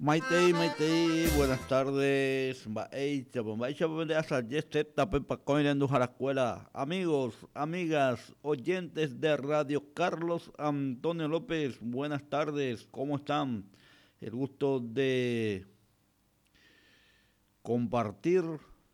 Maite, buenas tardes. Amigos, amigas, oyentes de Radio Carlos Antonio López, buenas tardes, ¿cómo están? El gusto de compartir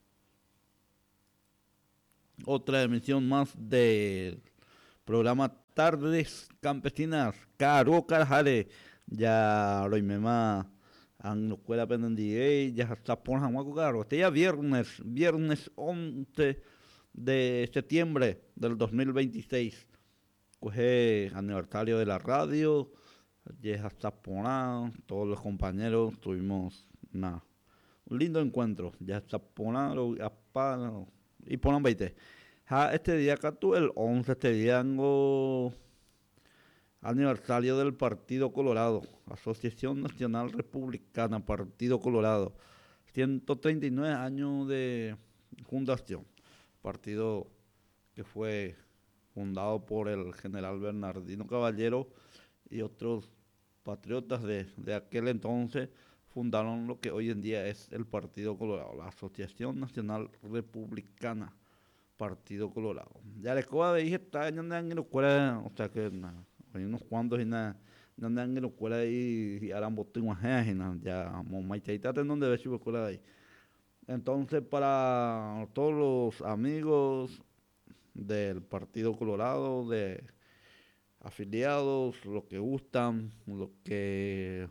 otra emisión más del programa Tardes Campesinas, Caro Carjale, ya lo mema ang escuela pendiente ya está por Jamacucaro. Este ya viernes 11 de septiembre del 2026. Coge aniversario de la radio, ya está por todos los compañeros tuvimos un lindo encuentro, ya está por y por 20. Este día acá tú el 11 este día tengo aniversario del Partido Colorado, Asociación Nacional Republicana, Partido Colorado. 139 años de fundación. Partido que fue fundado por el general Bernardino Caballero y otros patriotas de aquel entonces fundaron lo que hoy en día es el Partido Colorado, la Asociación Nacional Republicana, Partido Colorado. Ya la escuela de dije está en la escuela, o sea que hay unos cuantos y nada, no andan en la escuela ahí y harán botín y nada, ya maitaita en donde ves su escuela ahí. Entonces para todos los amigos del Partido Colorado, de afiliados, los que gustan, los que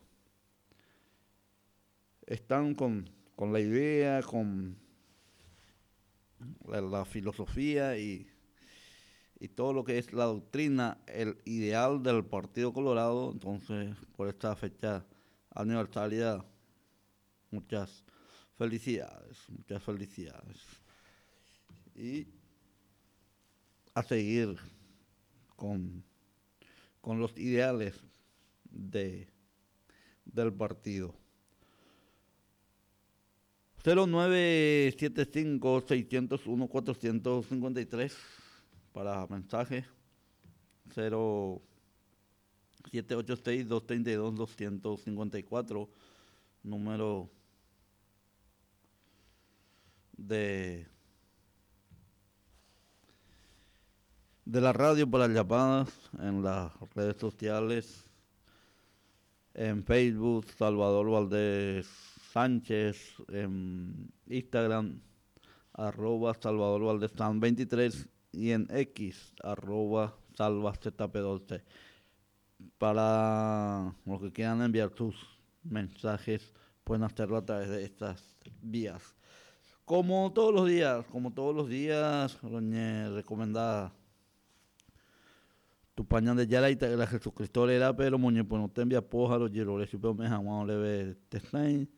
están con la idea, con la filosofía y todo lo que es la doctrina, el ideal del Partido Colorado. Entonces, por esta fecha aniversaria, muchas muchas felicidades. Y a seguir con, con los ideales del partido. 0975-601-453 para mensaje. 0786-232-254, número de la radio para llamadas en las redes sociales. En Facebook, Salvador Valdés Sánchez, en Instagram, @Salvador Valdés 23 y en X, @SalvaZP12. Para los que quieran enviar sus mensajes, pueden hacerlo a través de estas vías. Como todos los días, doña recomendada. Tu pañal de yara y la Jesucristo era, pero moñe, pues no te envía pójaro, yero, le supe me jamás le ve testain.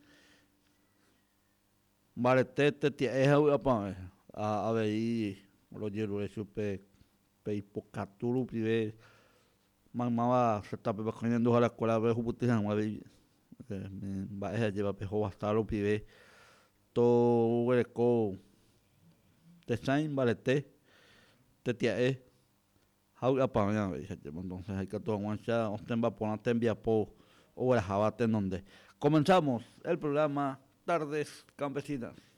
Vale, te es a ver, y los yero, le supe, pe capturo, pibe, mamá, se está poniendo a la escuela, ve, juputijan, va a llevar pejo bastaro, pibe, todo, hueco, testain, vale, te tía es. Entonces hay que tomar va a poner envía po o el jabate en donde comenzamos el programa Tardes Campesinas.